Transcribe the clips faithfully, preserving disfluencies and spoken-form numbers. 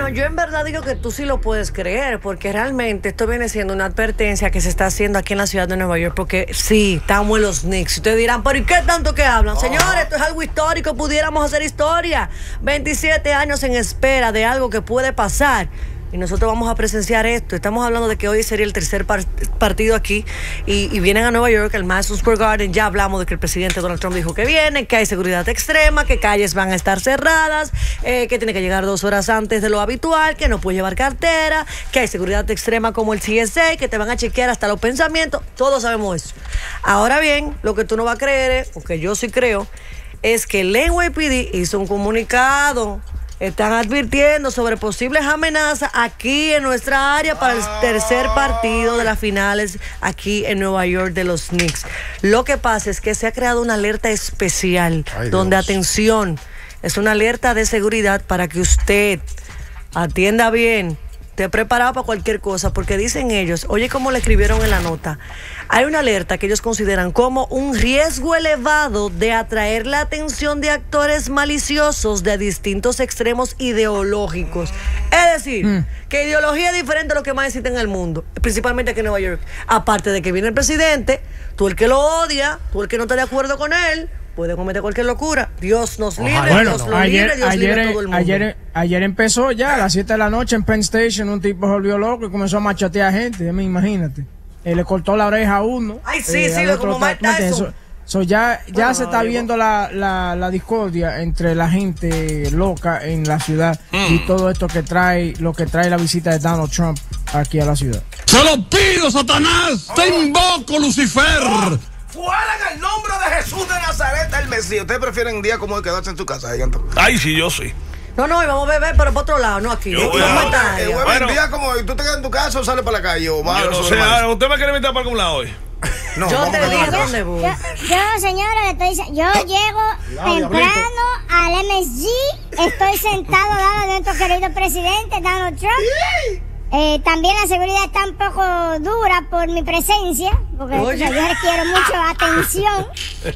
Bueno, yo en verdad digo que tú sí lo puedes creer, porque realmente esto viene siendo una advertencia que se está haciendo aquí en la ciudad de Nueva York, porque sí, estamos en los Knicks. Ustedes dirán, pero ¿y qué tanto que hablan? Oh. Señores, esto es algo histórico, pudiéramos hacer historia. veintisiete años en espera de algo que puede pasar. Y nosotros vamos a presenciar esto. Estamos hablando de que hoy sería el tercer par partido aquí y, y vienen a Nueva York, el Madison Square Garden. Ya hablamos de que el presidente Donald Trump dijo que viene, que hay seguridad extrema, que calles van a estar cerradas, eh, que tiene que llegar dos horas antes de lo habitual, que no puede llevar cartera, que hay seguridad extrema como el T S A, que te van a chequear hasta los pensamientos. Todos sabemos eso. Ahora bien, lo que tú no vas a creer, o que yo sí creo, es que el N Y P D hizo un comunicado. Están advirtiendo sobre posibles amenazas aquí en nuestra área para el tercer partido de las finales aquí en Nueva York de los Knicks. Lo que pasa es que se ha creado una alerta especial. Ay, donde, Dios. Atención, es una alerta de seguridad para que usted atienda bien, esté preparado para cualquier cosa, porque dicen ellos, oye cómo le escribieron en la nota, hay una alerta que ellos consideran como un riesgo elevado de atraer la atención de actores maliciosos de distintos extremos ideológicos. Es decir, mm. que ideología es diferente a lo que más existe en el mundo, principalmente aquí en Nueva York. Aparte de que viene el presidente, tú el que lo odia, tú el que no está de acuerdo con él, puede cometer cualquier locura. Dios nos libre, bueno, Dios lo ayer, libre, Dios ayer, libre a todo el mundo. Ayer, ayer empezó ya a las siete de la noche en Penn Station, un tipo se volvió loco y comenzó a machatear gente, imagínate. Eh, le cortó la oreja a uno. Ay, sí, eh, sí, como Mike Tyson. So, ya ya bueno, se está no, viendo la, la, la discordia entre la gente loca en la ciudad mm. y todo esto que trae, lo que trae la visita de Donald Trump aquí a la ciudad. ¡Se lo pido, Satanás! ¡Te invoco, Lucifer! Oh, ¡fuera en el nombre de Jesús de Nazaret, el Mesías! ¿Ustedes prefieren un día como de quedarse en su casa? Ay, sí, yo sí. No, no, y vamos a beber, pero por otro lado, no aquí. Yo voy a eh, bueno, día como tú te quedas en tu casa o sales para la calle o vas. Yo no sé, ahora, ¿usted me quiere invitar para algún lado hoy? No, yo te digo dónde voy. Yo, yo señora, estoy, yo llego temprano al M S G, estoy sentado al lado de nuestro querido presidente Donald Trump. Eh, también la seguridad está un poco dura por mi presencia, porque o sea, yo requiero mucha atención.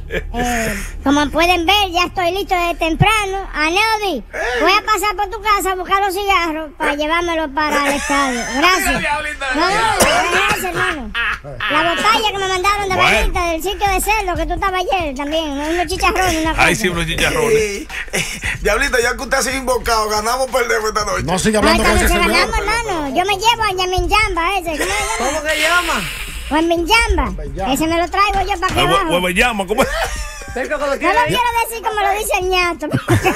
Eh, como pueden ver, ya estoy listo desde temprano. Aneldi, voy a pasar por tu casa a buscar los cigarros para llevármelos para el estadio. Gracias. No, no, gracias, hermano. La botella que me mandaron de bueno. Bajita del sitio de cerdo que tú estabas ayer también, unos chicharrones, una cosa. Ay, sí, unos chicharrones. Eh, eh, Diablito, ya que usted ha sido invocado, ganamos o perdemos esta noche. No siga hablando no, con ese señor. Ganamos, hermano. Yo me llevo a Yaminjamba ese. ¿Cómo, ¿Cómo que llama? Yaminjamba. Ese me lo traigo yo para que abajo. Huevellama, ¿cómo es? No lo quiero decir como lo dice el ñato.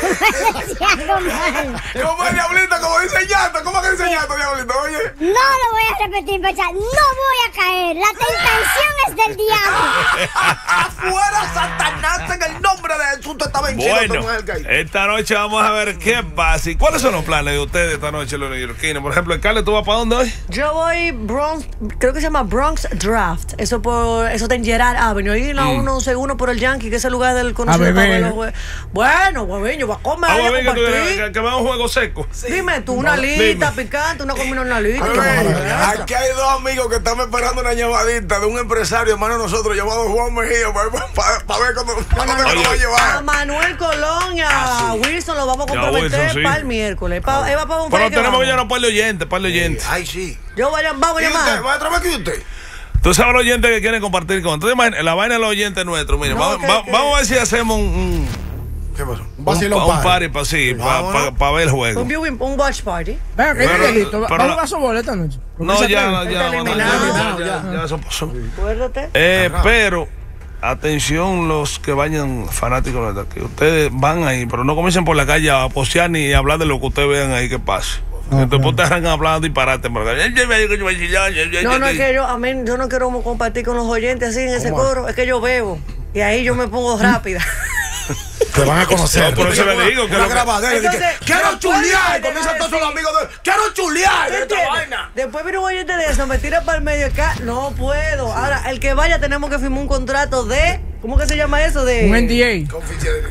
¿Cómo es, Diablito? Como dice el ñato. ¿Cómo que dice el ñato, Diablito? Oye. No lo voy a repetir, Pacha. No voy a caer. La tentación es del diablo. ¡Afuera, Satanás! En el nombre de Jesús te está venciendo. Bueno, esta noche vamos a ver qué pasa. ¿Y cuáles son los planes de ustedes esta noche, los neoyorquinos? Por ejemplo, Carlos, ¿tú vas para dónde hoy? Yo voy Bronx, creo que se llama Bronx Draft. Eso por eso está en Gerard Avenue. Ahí la mm. uno once uno por el Yankee, que es el lugar del conocido para ver los juegos. Bueno, hueviño, va a comer. Ah, a que, que, que va a un juego seco. Sí. Dime tú, una no, alita dime. Picante, una comida una alita. Aquí hay dos amigos que están esperando una llamadita de un empresario, hermano nosotros, llamado Juan Mejía, para pa, pa, pa ver cuándo no, no, no, lo va a llevar. A Manuel Colón y a ah, sí. Wilson lo vamos a comprometer Wilson, sí. para el miércoles. Pa, ah. pa un Pero tenemos que llamar para el oyente, para el oyente. Ay, sí. Yo voy a, vamos a llamar. ¿Va a trabajar aquí usted? Tú sabes los oyentes que quieren compartir con nosotros. La vaina de los oyentes nuestros. Mira, no, va, que, va, que... vamos a ver si hacemos un. un ¿Qué pasó? Un, un, un party para sí, para pa, pa ver el juego. Un viewing, un watch party. Venga, que pero, listo. ¿Vamos a jugar softball esta noche? No, ya, ya, ya, ya, ya, ya, eso pasó. Acuérdate. Eh, pero, atención los que vayan fanáticos, ¿verdad? Que ustedes van ahí, pero no comiencen por la calle a posear ni a hablar de lo que ustedes vean ahí que pase. Okay. Después te arrancan hablando disparate. No, no, es que yo, a mí, yo no quiero compartir con los oyentes así en ese coro. Es que yo bebo y ahí yo me pongo rápida. Te van a conocer. No, por eso le digo que lo grabadera. Entonces, quiero chulear. Y comienzan todos los amigos de quiero chulear. Esta vaina. Después viene un oyente de eso, me tira para el medio acá. No puedo. Sí. Ahora, el que vaya, tenemos que firmar un contrato de. ¿Cómo que se llama eso? De un N D A.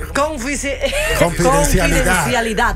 Confidencialidad.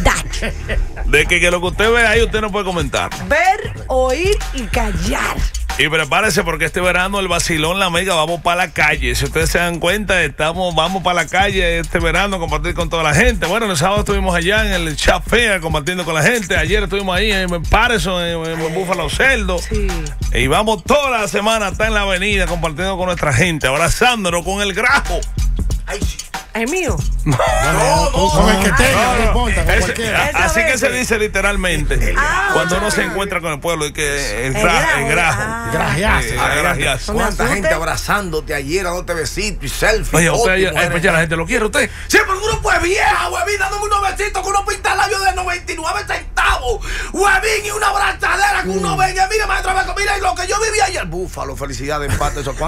De que, que lo que usted ve ahí, usted no puede comentar. Ver, oír y callar. Y prepárese porque este verano el vacilón La Mega vamos para la calle. Si ustedes se dan cuenta, estamos vamos para la calle este verano a compartir con toda la gente. Bueno, el sábado estuvimos allá en el Chat Fair compartiendo con la gente. Ayer estuvimos ahí en Patterson, en, en Búfalo Cerdo. Sí. Y vamos toda la semana hasta en la avenida compartiendo con nuestra gente, abrazándonos con el grajo. Ay, sí. ¿Es mío? No, no, Con el que tenga, No, no no. importa, con Ese- cualquiera. Esa así que vez. se dice literalmente Ah. cuando uno se encuentra con el pueblo y que el, El gra- grajo. el grajo. Ah. Grajeazo. Eh, el grajeazo. No me ¿Cuánta asuste. gente abrazándote ayer, dándote besitos y selfies? Oye, fotos, usted, y eh, mujeres? pues ya la gente lo quiere, usted. Sí, pero uno pues vieja, huevín, dándome unos besitos con unos pintalabios de noventa y nueve centavos. Huevín y una abrazadera con unos veinte. Mira, maestro, mira lo que yo viví ayer. Búfalo, felicidades, empate, eso.